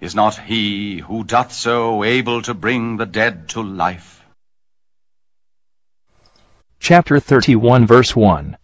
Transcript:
Is not he who doth so able to bring the dead to life? Chapter 31 verse 1.